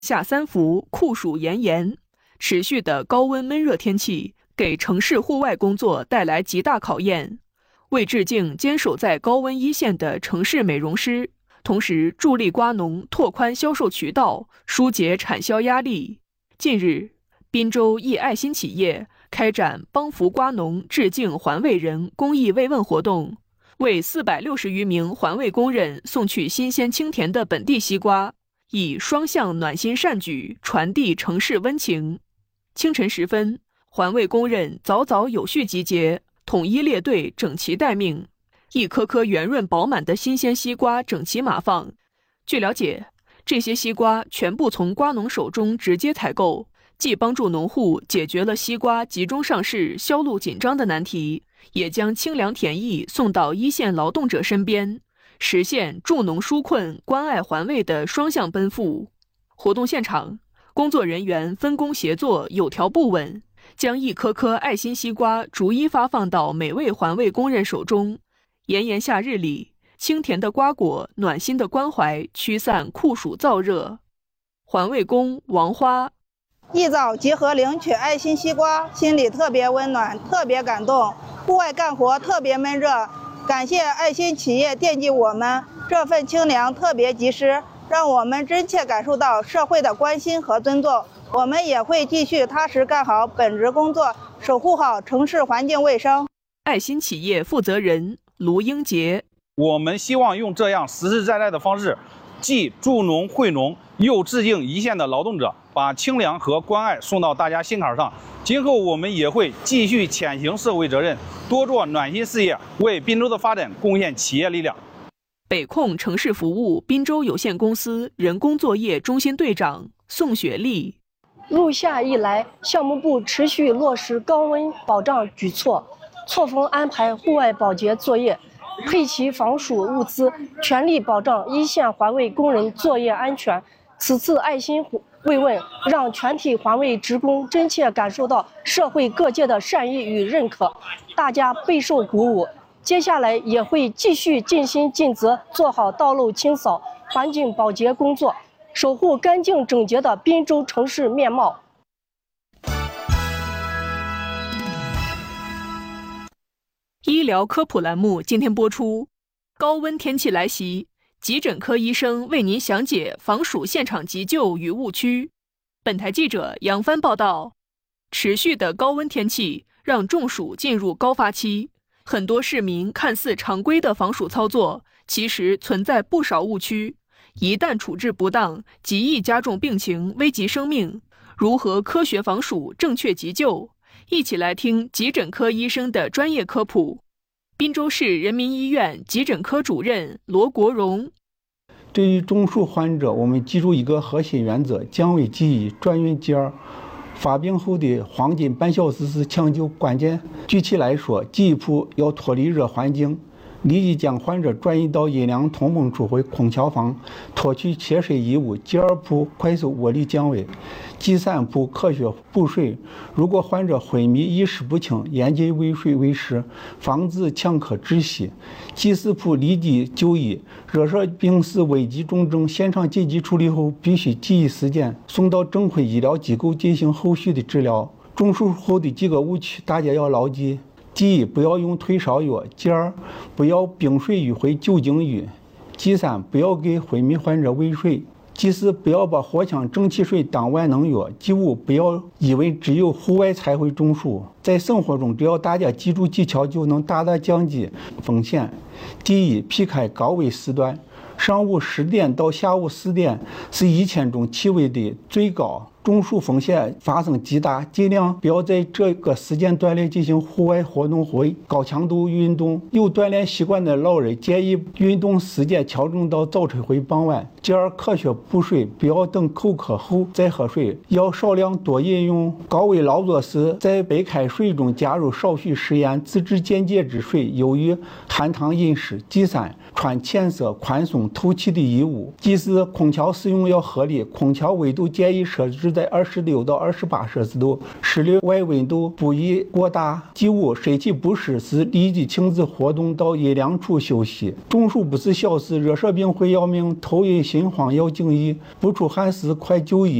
下三伏酷暑炎炎，持续的高温闷热天气给城市户外工作带来极大考验。为致敬坚守在高温一线的城市美容师，同时助力瓜农拓宽销售渠道，疏解产销压力。近日，滨州一爱心企业开展帮扶瓜农致敬环卫人公益慰问活动，为460余名环卫工人送去新鲜清甜的本地西瓜，以双向暖心善举传递城市温情。清晨时分，环卫工人早早有序集结，统一列队，整齐待命，一颗颗圆润饱满的新鲜西瓜整齐码放。据了解，这些西瓜全部从瓜农手中直接采购，既帮助农户解决了西瓜集中上市、销路紧张的难题，也将清凉甜意送到一线劳动者身边，实现助农纾困、关爱环卫的双向奔赴。活动现场，工作人员分工协作，有条不紊，将一颗颗爱心西瓜逐一发放到每位环卫工人手中。炎炎夏日里，清甜的瓜果、暖心的关怀驱散酷暑燥热。环卫工王花： 一早集合领取爱心西瓜，心里特别温暖，特别感动。户外干活特别闷热，感谢爱心企业惦记我们，这份清凉特别及时，让我们真切感受到社会的关心和尊重。我们也会继续踏实干好本职工作，守护好城市环境卫生。 爱心企业负责人卢英杰： 我们希望用这样实实在在的方式，既助农惠农，又致敬一线的劳动者，把清凉和关爱送到大家心坎上。今后我们也会继续践行社会责任，多做暖心事业，为滨州的发展贡献企业力量。 北控城市服务滨州有限公司人工作业中心队长宋雪丽： 入夏以来，项目部持续落实高温保障举措，错峰安排户外保洁作业，配齐防暑物资，全力保障一线环卫工人作业安全。此次爱心慰问，让全体环卫职工真切感受到社会各界的善意与认可，大家备受鼓舞。接下来也会继续尽心尽责，做好道路清扫、环境保洁工作，守护干净整洁的滨州城市面貌。 医疗科普栏目今天播出。高温天气来袭，急诊科医生为您详解防暑现场急救与误区。本台记者杨帆报道。持续的高温天气让中暑进入高发期，很多市民看似常规的防暑操作，其实存在不少误区，一旦处置不当，极易加重病情，危及生命。如何科学防暑、正确急救？一起来听急诊科医生的专业科普。滨州市人民医院急诊科主任罗国荣： 对于中暑患者，我们记住一个核心原则：降危记忆，转运接儿。发病后的黄金半小时是抢救关键。具体来说，记忆铺要脱离热环境，立即将患者转移到阴凉通风处或空调房，脱去贴身衣物。接二铺快速窝里降危。第三步科学补水，如果患者昏迷意识不清，严禁喂水喂食，防止抢咳窒息。第四步立即就医，热射病史危急重症，现场紧急处理后必须第一时间送到正规医疗机构进行后续的治疗。中暑后的几个误区大家要牢记：第一，不要用退烧药；第二，不要冰水浴或酒精浴；第三，不要给昏迷患者喂水；第四，不要把藿香正气水当万能药；第五，不要以为只有户外才会中暑。在生活中，只要大家记住技巧，就能大大降低风险。第一，避开高危时段，上午10点到下午4点是一天中气温的最高，中暑风险发生极大，尽量不要在这个时间段内进行户外活动或高强度运动。有锻炼习惯的老人建议运动时间调整到早晨或傍晚。第二，科学补水，不要等口渴后再喝水，要少量多饮用。高危劳作时，在白开水中加入少许食盐，自制间接之水，由于含糖饮食。第三，穿浅色、宽松、透气的衣物。第四，空调使用要合理，空调温度建议设置持在26到28摄氏度，室内外温度不宜过大，忌勿身体不适时立即停止活动到阴凉处休息。中暑不是小事，热射病会要命，头晕心慌要就医，不出汗时快就医。